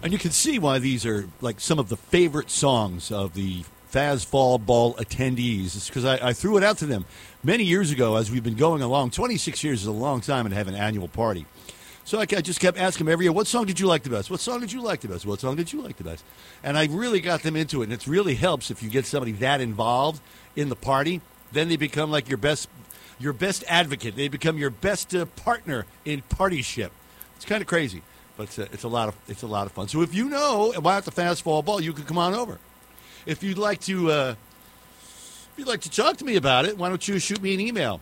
And you can see why these are like some of the favorite songs of the Faz Fall Ball attendees. It's because I threw it out to them many years ago as we've been going along. 26 years is a long time to have an annual party. So I just kept asking them every year, what song did you like the best? What song did you like the best? What song did you like the best? And I really got them into it. And it really helps if you get somebody that involved in the party. Then they become like your best advocate. They become your best partner in partyship. It's kind of crazy, but it's a lot of fun. So if you know about the Faz Fall Ball, you can come on over. If you'd like to talk to me about it, why don't you shoot me an email?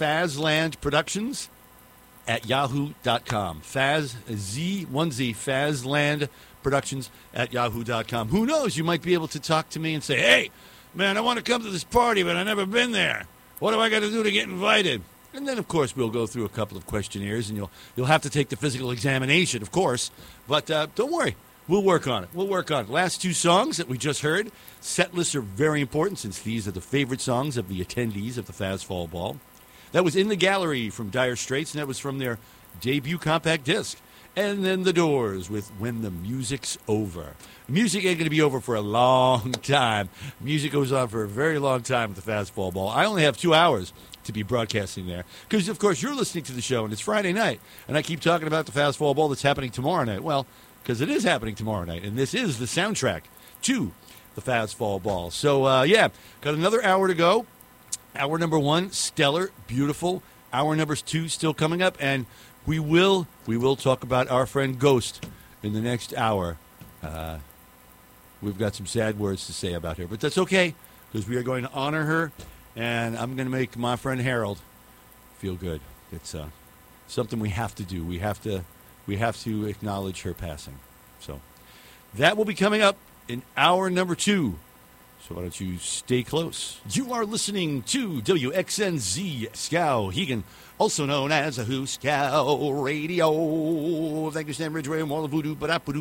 FazlandProductions@yahoo.com. FazlandProductions@yahoo.com. Who knows? You might be able to talk to me and say, hey, man, I want to come to this party, but I've never been there. What do I got to do to get invited? And then, of course, we'll go through a couple of questionnaires, and you'll have to take the physical examination, of course. But don't worry. We'll work on it. Last two songs that we just heard, set lists are very important since these are the favorite songs of the attendees of the Faz Fall Ball. That was In the Gallery from Dire Straits, and that was from their debut compact disc. And then The Doors with When the Music's Over. Music ain't going to be over for a long time. Music goes on for a very long time at the Faz Fall Ball. I only have 2 hours to be broadcasting there because, of course, you're listening to the show, and it's Friday night. And I keep talking about the Faz Fall Ball that's happening tomorrow night. Well, because it is happening tomorrow night, and this is the soundtrack to the Faz Fall Ball. So, got another hour to go. Hour number 1, stellar, beautiful. Hour number 2 still coming up, and we will talk about our friend Ghost in the next hour. We've got some sad words to say about her, but that's okay because we are going to honor her, and I'm going to make my friend Harold feel good. It's something we have to do. We have to acknowledge her passing. So that will be coming up in hour number 2. So why don't you stay close? You are listening to WXNZ Skowhegan, also known as a Who Scow Radio. Thank you, Stan Ridgeway and Walla Voodoo.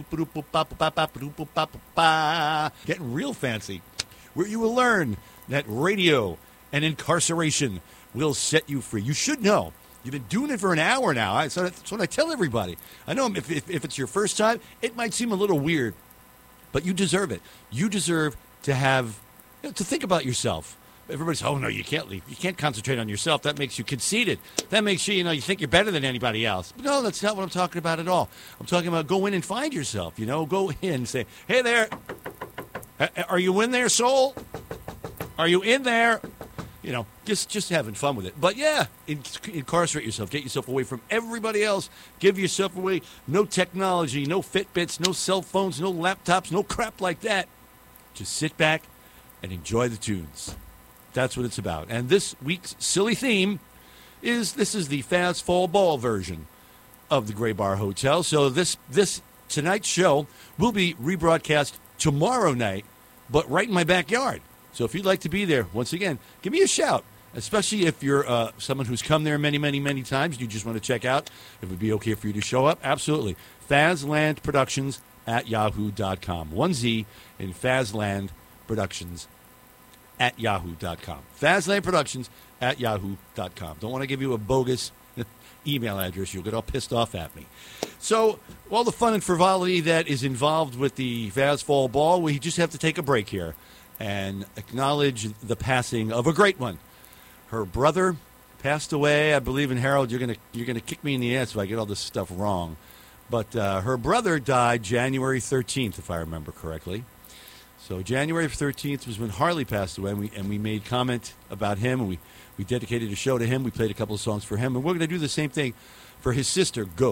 Getting real fancy. Where you will learn that radio and incarceration will set you free. You should know. You've been doing it for an hour now. So that's what I tell everybody. I know if it's your first time, it might seem a little weird, but you deserve it. You deserve to have, to think about yourself. Everybody says, oh, no, you can't leave. You can't concentrate on yourself. That makes you conceited. That makes you, you think you're better than anybody else. But no, that's not what I'm talking about at all. I'm talking about go in and find yourself, Go in and say, hey there, are you in there, soul? Are you in there? Just having fun with it. But, yeah, incarcerate yourself. Get yourself away from everybody else. Give yourself away. No technology, no Fitbits, no cell phones, no laptops, no crap like that. Just sit back and enjoy the tunes. That's what it's about. And this week's silly theme is the Faz Fall Ball version of the Gray Bar Hotel. So this tonight's show will be rebroadcast tomorrow night, but right in my backyard. So if you'd like to be there, once again, give me a shout, especially if you're someone who's come there many, many, many times. You just want to check out. If it would be okay for you to show up, absolutely. FazlandProductions@yahoo.com. 1Z in FazlandProductions@yahoo.com. FazlandProductions@yahoo.com. Don't want to give you a bogus email address. You'll get all pissed off at me. So all the fun and frivolity that is involved with the Faz Fall Ball, we just have to take a break here and acknowledge the passing of a great one. Her brother passed away. I believe in Harold. You're gonna kick me in the ass if I get all this stuff wrong. But her brother died January 13th, if I remember correctly. So January 13th was when Harley passed away, and we made comment about him, and we dedicated a show to him. We played a couple of songs for him, and we're going to do the same thing for his sister, Ghost.